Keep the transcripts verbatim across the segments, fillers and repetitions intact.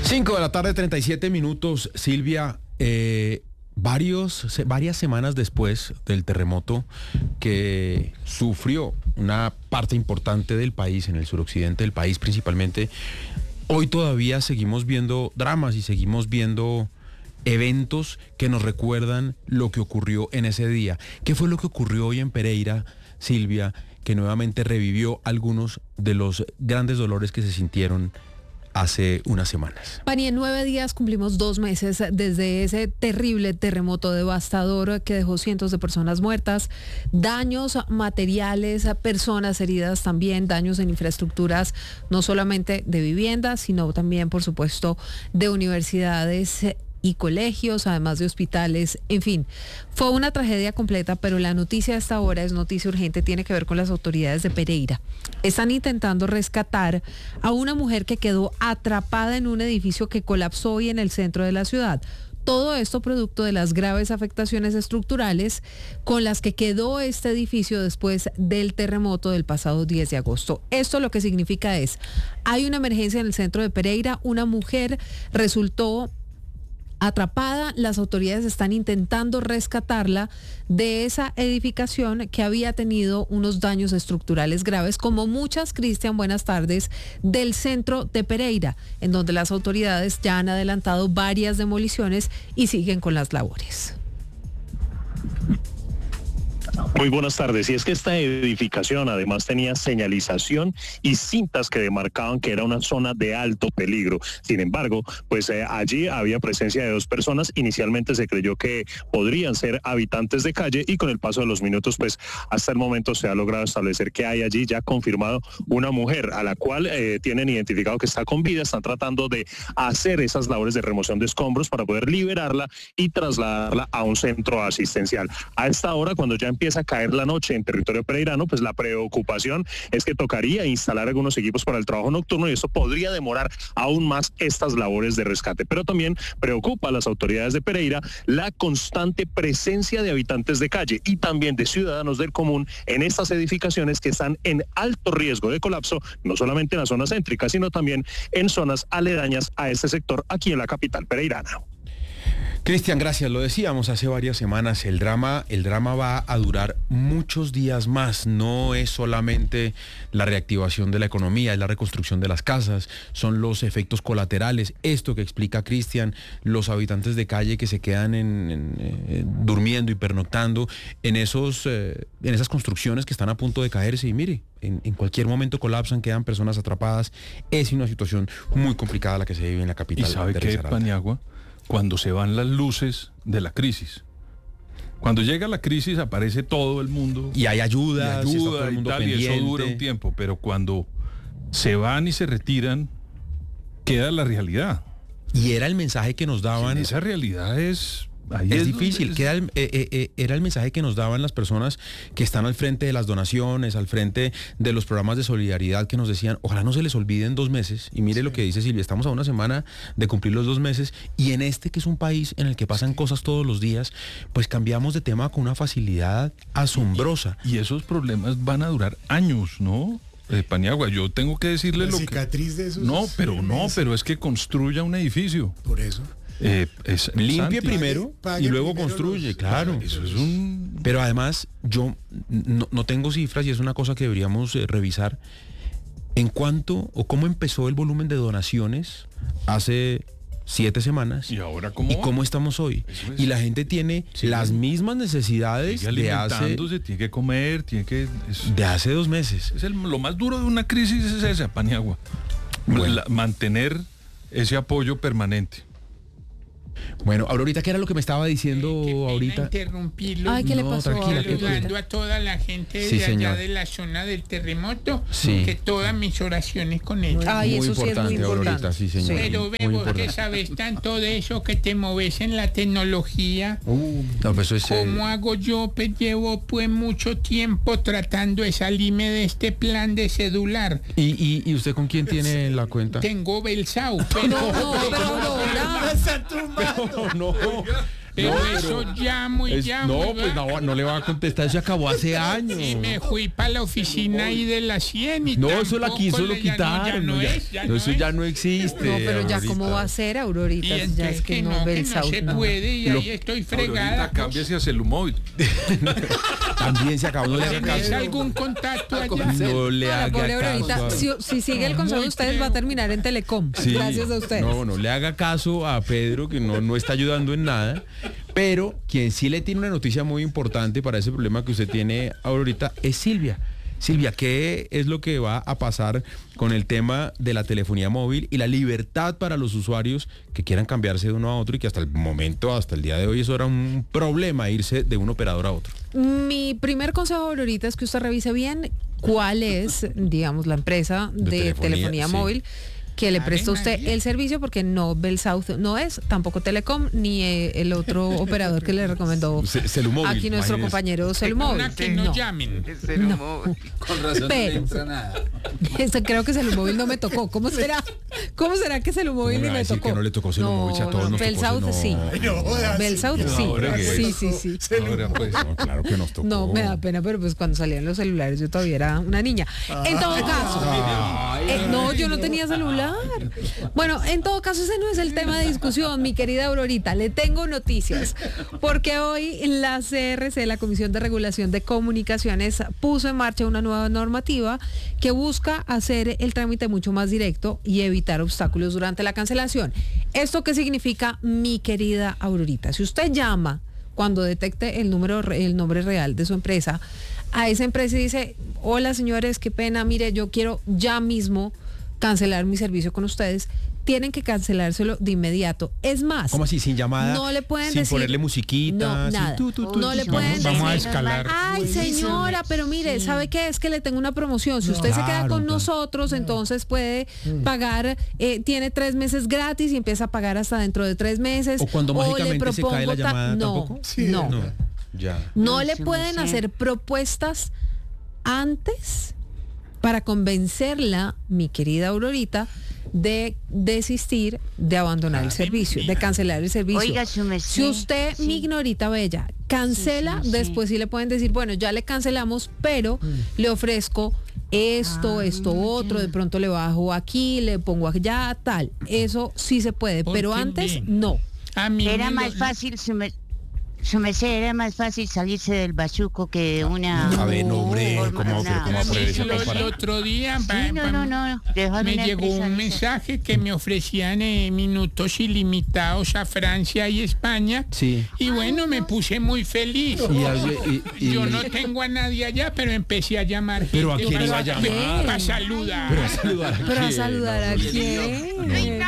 cinco de la tarde, treinta y siete minutos. Silvia, eh, varios, varias semanas después del terremoto que sufrió una parte importante del país, en el suroccidente del país principalmente, hoy todavía seguimos viendo dramas y seguimos viendo eventos que nos recuerdan lo que ocurrió en ese día. ¿Qué fue lo que ocurrió hoy en Pereira, Silvia, que nuevamente revivió algunos de los grandes dolores que se sintieron hace unas semanas? Pani, en nueve días cumplimos dos meses desde ese terrible terremoto devastador que dejó cientos de personas muertas, daños materiales, personas heridas también, daños en infraestructuras, no solamente de viviendas, sino también, por supuesto, de universidades y colegios, además de hospitales, en fin, fue una tragedia completa, pero la noticia a esta hora es noticia urgente, tiene que ver con las autoridades de Pereira. Están intentando rescatar a una mujer que quedó atrapada en un edificio que colapsó hoy en el centro de la ciudad. Todo esto producto de las graves afectaciones estructurales con las que quedó este edificio después del terremoto del pasado diez de agosto. Esto lo que significa es, hay una emergencia en el centro de Pereira, una mujer resultó atrapada, las autoridades están intentando rescatarla de esa edificación que había tenido unos daños estructurales graves, como muchas, Cristian, buenas tardes, del centro de Pereira, en donde las autoridades ya han adelantado varias demoliciones y siguen con las labores. Muy buenas tardes. Y es que esta edificación además tenía señalización y cintas que demarcaban que era una zona de alto peligro. Sin embargo, pues eh, allí había presencia de dos personas. Inicialmente se creyó que podrían ser habitantes de calle y con el paso de los minutos, pues hasta el momento se ha logrado establecer que hay allí ya confirmado una mujer a la cual eh, tienen identificado que está con vida. Están tratando de hacer esas labores de remoción de escombros para poder liberarla y trasladarla a un centro asistencial. A esta hora, cuando ya empieza a caer la noche en territorio pereirano, pues la preocupación es que tocaría instalar algunos equipos para el trabajo nocturno y eso podría demorar aún más estas labores de rescate. Pero también preocupa a las autoridades de Pereira la constante presencia de habitantes de calle y también de ciudadanos del común en estas edificaciones que están en alto riesgo de colapso, no solamente en la zona céntrica, sino también en zonas aledañas a este sector aquí en la capital pereirana. Cristian, gracias. Lo decíamos hace varias semanas, el drama, el drama va a durar muchos días más. No es solamente la reactivación de la economía, es la reconstrucción de las casas, son los efectos colaterales. Esto que explica Cristian, los habitantes de calle que se quedan en, en, eh, durmiendo y pernoctando en, esos, eh, en esas construcciones que están a punto de caerse y mire, en, en cualquier momento colapsan, quedan personas atrapadas. Es una situación muy complicada la que se vive en la capital. ¿Y sabe qué, Paniagua? Cuando se van las luces de la crisis. Cuando llega la crisis aparece todo el mundo. Y hay ayuda, y, ayuda, y, está todo el mundo y, tal, y eso dura un tiempo. Pero cuando se van y se retiran, queda la realidad. Y era el mensaje que nos daban. Sí, esa realidad es... Ahí es, es difícil, es... Queda el, eh, eh, era el mensaje que nos daban las personas que están al frente de las donaciones, al frente de los programas de solidaridad, que nos decían, ojalá no se les olviden dos meses, y mire sí. Lo que dice Silvia, estamos a una semana de cumplir los dos meses, y en este que es un país en el que pasan sí. cosas todos los días, pues cambiamos de tema con una facilidad asombrosa. Y, y esos problemas van a durar años, ¿no? Eh, Paniagua, yo tengo que decirle la lo cicatriz que... de esos No, pero no, pero es que construya un edificio. Por eso. Eh, es, limpie primero pague, pague y luego primero construye, los, claro. Eso es un... Pero además, yo no, no tengo cifras y es una cosa que deberíamos eh, revisar. ¿En cuánto o cómo empezó el volumen de donaciones hace siete semanas? ¿Y ahora cómo? ¿Y cómo estamos hoy? Es, y la gente tiene sí, las mismas necesidades de hace... tiene que comer, tiene que... Es, de hace dos meses. Es el, lo más duro de una crisis es esa, Paniagua. Bueno. La, mantener ese apoyo permanente. Bueno, Aurorita, ¿qué era lo que me estaba diciendo eh, qué ahorita? Interrumpirlo. Ay, ¿qué le pasó? Tranquila, saludando a toda la gente sí, de señor. allá de la zona del terremoto, sí. que todas mis oraciones con ellos. Ay, muy eso sí es muy importante. Aurorita, sí, señor. Pero vemos que sabes tanto de eso, que te moves en la tecnología. Uh, no, pues eso es, ¿Cómo eh... hago yo? Pues llevo pues mucho tiempo tratando de salirme de este plan de celular. ¿Y, y, y usted con quién tiene la cuenta? Tengo Belsau, pero... No, no, pero no, no, está tumbando. No, Pero No, eso pero llamo y es- llamo. no, y pues va. no, no le va a contestar, eso acabó hace años. Y me fui para la oficina ahí de la cien y No, eso la tampoco quiso, lo le- ya no- ya quitaron. no no, ya- es, ya no, no eso es. ya no existe. No, pero ya Aurorita. cómo va a ser, Aurorita, Y ya entonces es que, que no, no, que Bell no South, se no. puede y Lo- ahí estoy Aurorita, fregada. cámbiese a Celumóvil. También se acabó, no le haga ¿Tenés caso. algún contacto allá? No le No, la haga pobre Aurorita, caso. a- si, si sigue el consejo de Muy ustedes, va a feo. terminar en Telecom. Sí. Gracias a ustedes. No, no le haga caso a Pedro, que no, no está ayudando en nada. Pero quien sí le tiene una noticia muy importante para ese problema que usted tiene ahorita es Silvia. Silvia, ¿qué es lo que va a pasar con el tema de la telefonía móvil y la libertad para los usuarios que quieran cambiarse de uno a otro y que hasta el momento, hasta el día de hoy, eso era un problema, irse de un operador a otro? Mi primer consejo, Aurorita, es que usted revise bien cuál es, digamos, la empresa de, De telefonía, telefonía, sí. móvil que le Ave presta a usted María. el servicio, porque no Bell South no es, tampoco Telecom, ni eh, el otro operador que le recomendó Ce- Celumóvil, aquí nuestro imagínese. compañero Celumóvil. Una que no, No. llamen. Con razón no Pero- entra nada. Este, creo que Celumóvil no me tocó. ¿Cómo será? ¿Cómo será que Celumóvil ¿Cómo me ni va a me decir tocó? que no le tocó Celumóvil? Si a todos nos Bell tocó, South no. sí. Bell South sí. ahora que- Sí, sí, sí. Ahora pues. No, claro que nos tocó. No, me da pena, pero pues cuando salían los celulares yo todavía era una niña. En todo caso, eh, no, yo no tenía celular. Bueno, en todo caso ese no es el tema de discusión, mi querida Aurorita. Le tengo noticias, porque hoy la C R C, la Comisión de Regulación de Comunicaciones, puso en marcha una nueva normativa que busca hacer el trámite mucho más directo y evitar obstáculos durante la cancelación. ¿Esto qué significa, mi querida Aurorita? Si usted llama cuando detecte el número, re- el nombre real de su empresa, a esa empresa y dice, hola señores, qué pena, mire, yo quiero ya mismo cancelar mi servicio con ustedes, tienen que cancelárselo de inmediato. Es más, ¿Cómo así? Sin llamada, no le pueden sin decir, ponerle musiquita, no, sin nada. tu, tu, tu, no tu, le tu. pueden Vamos a decir, escalar. ay señora, pero mire, ¿sabe qué? Es que le tengo una promoción. Si usted se queda Claro, con claro. nosotros, entonces puede pagar, eh, tiene tres meses gratis y empieza a pagar hasta dentro de tres meses. O cuando le mágicamente se cae la propongo ta- llamada, no, ¿tampoco? no, No, ya. no Ay, le se me pueden sé. hacer propuestas antes para convencerla, mi querida Aurorita, de desistir de abandonar el servicio, de cancelar el servicio. Oiga, su merced, si usted, sí. mi ignorita bella, cancela, Sí, sí, sí. después sí le pueden decir, bueno, ya le cancelamos, pero le ofrezco esto, Ah, esto, otro, de pronto le bajo aquí, le pongo allá, tal. Eso sí se puede, pero Porque antes bien. no. A mí Era me más lo- fácil, su, mer- su merced, era más fácil salirse del bachuco que una... A ver, no, hombre, forma- ¿cómo- pero una- cómo A mí aprovecha lo- para- el otro día Sí, pa- no, pa- no, no, dejar me una llegó empresa un de esas. mensaje que me ofrecían eh, minutos ilimitados a Francia y España. Sí. Y bueno, me puse muy feliz. Y, y- y- Yo no tengo a nadie allá, pero empecé a llamar gente. ¿Pero a quién para- iba a llamar? Para saludar. Pero a saludar a Pero a quién, saludar a Aurorita. quién.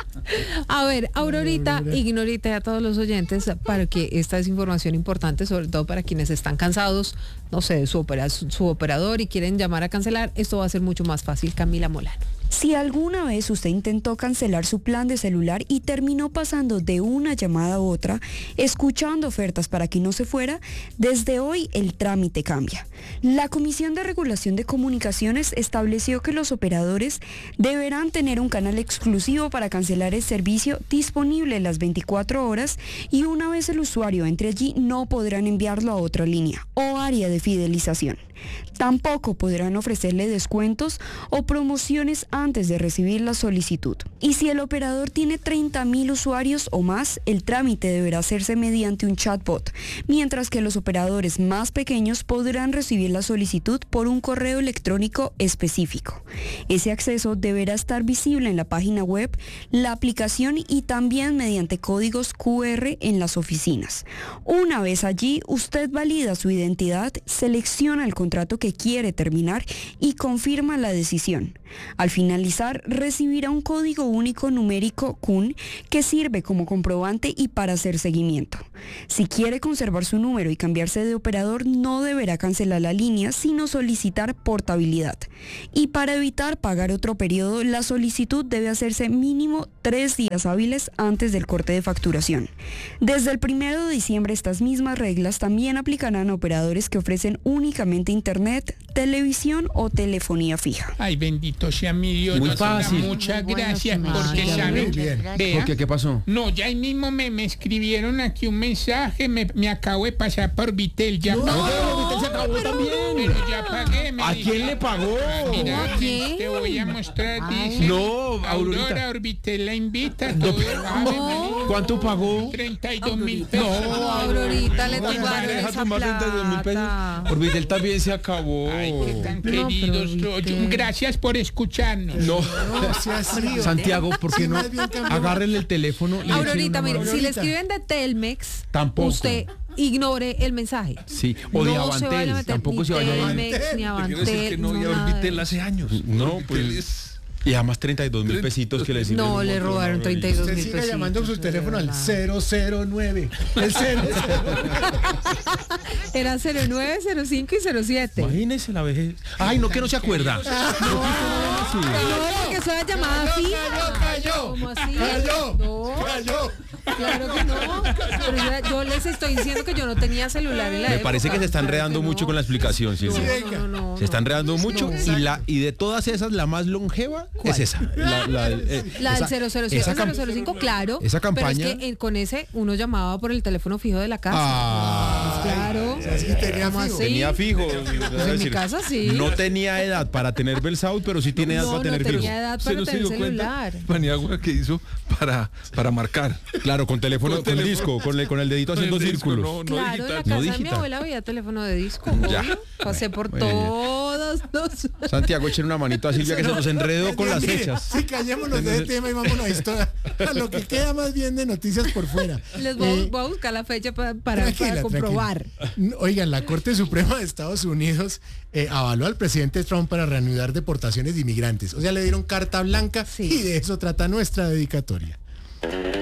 A ver, Aurorita, ignorita a todos los oyentes para que esta es información importante, sobre todo para quienes están cansados, no sé, de su, opera- su, su operador y quieren llamar a cancelar. Esto va a ser mucho más fácil. Camila Molano. Si alguna vez usted intentó cancelar su plan de celular y terminó pasando de una llamada a otra, escuchando ofertas para que no se fuera, desde hoy el trámite cambia. La Comisión de Regulación de Comunicaciones estableció que los operadores deberán tener un canal exclusivo para cancelar el servicio disponible las veinticuatro horas y una vez el usuario entre allí no podrán enviarlo a otra línea o área de fidelización. Tampoco podrán ofrecerle descuentos o promociones antes de recibir la solicitud. Y si el operador tiene treinta mil usuarios o más, el trámite deberá hacerse mediante un chatbot, mientras que los operadores más pequeños podrán recibir la solicitud por un correo electrónico específico. Ese acceso deberá estar visible en la página web, la aplicación y también mediante códigos Q R en las oficinas. Una vez allí, usted valida su identidad, selecciona el contrato que quiere terminar y confirma la decisión. Al finalizar, recibirá un código único numérico C U N que sirve como comprobante y para hacer seguimiento. Si quiere conservar su número y cambiarse de operador, no deberá cancelar la línea, sino solicitar portabilidad. Y para evitar pagar otro periodo, la solicitud debe hacerse mínimo tres días hábiles antes del corte de facturación. Desde el primero de diciembre, estas mismas reglas también aplicarán a operadores que ofrecen únicamente internet, televisión o telefonía fija. Ay, bendito sea mi Dios. Muy doctora, fácil. Muchas Muy buena gracias, semana. porque Ay, saben, muy bien. vea, ¿Por qué? ¿Qué pasó? no, ya ahí mismo me, me escribieron aquí un mensaje, me, me acabo de pasar por Vitel, ya pagué. Vitel se acabó también. Pero ya pagué. Me ¿A dice- quién le pagó? Mira, ¿A quién? te voy a mostrar, Ay. dice. No, Aurorita. Aurora Orbitel la invita. Todo, No. ¿Cuánto pagó? treinta y dos mil pesos. No, Aurorita, le No, tumbaron deja esa tomar treinta y dos mil plata. pesos. Orbitel también se acabó. Ay, qué tan No, pero queridos. Orbitel. Gracias por escucharnos. No, Seas frío. Santiago, ¿por qué no? Más bien cambia- Agárrenle el teléfono y Aurorita, échenle mire, una si le Aurorita. escriben de Telmex, Tampoco. usted ignore el mensaje. Sí, o de no se vaya a Avantel, meter tampoco ni se vaya a Telmex, ni Quiero decir Avantel, que no, no y nada de Orbitel eso. hace años. No, Orbitel pues- es- Y además treinta y dos mil pesitos que le sirven. No, un le montón, robaron Aurorita. treinta y dos Usted mil siga pesitos. llamando su de teléfono al verdad. cero cero nueve. El cero cero Era cero nueve, cero cinco y cero siete. Imagínese la vejez. Ay, no, que no se acuerda. No, porque eso era llamada Cayó, fija. cayó, ¿Cómo así? cayó, No, cayó. claro que no. Pero yo, yo les estoy diciendo que yo no tenía celular en la Me época. parece que se está Claro enredando que mucho no. con la explicación, No, Silvia. no, no, no, Se está no. enredando mucho y la y de todas esas la más longeva es esa. La, la- eh, La del esa- cero cero siete, esa cam- cero cero cinco, claro. esa campaña- Pero es que eh, con ese uno llamaba por el teléfono fijo de la casa. Ah. Pues claro. sea, sí tenía ¿Cómo fijo. así? Tenía fijo. Pues en mi casa sí. No tenía edad para tener Belsaut, pero sí tiene edad No, para no tener tenía fijo. edad ¿Se para no se tener dio celular. cuenta, Paniagua, que hizo para, para marcar? Claro, con teléfono, Con con, teléfono. disco, con el, con el dedito haciendo Con el disco, círculos. no, no Claro, en digital. la No casa de mi digital. abuela había teléfono de disco. Ya. obvio. Pasé por Muy bien. todos los... Santiago, echen una manito a Silvia que se nos enredó con las Mire, fechas. Sí, callémonos de ese tema y vámonos a historia. A lo que queda más bien de noticias por fuera. Les voy, a- Eh, voy a buscar la fecha pa- para, Tranquila, para comprobar. tranquila. Oigan, la Corte Suprema de Estados Unidos eh, avaló al presidente Trump para reanudar deportaciones de inmigrantes. O sea, le dieron carta blanca Sí. y de eso trata nuestra dedicatoria.